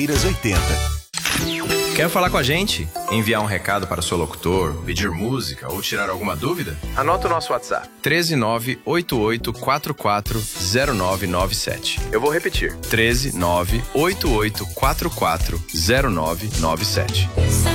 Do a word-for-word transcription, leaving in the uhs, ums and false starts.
oitenta. Quer falar com a gente? Enviar um recado para o seu locutor, pedir música ou tirar alguma dúvida? Anota o nosso WhatsApp: treze nove oito oito quatro quatro zero nove nove sete. Eu vou repetir: treze nove oito oito quatro quatro zero nove nove sete.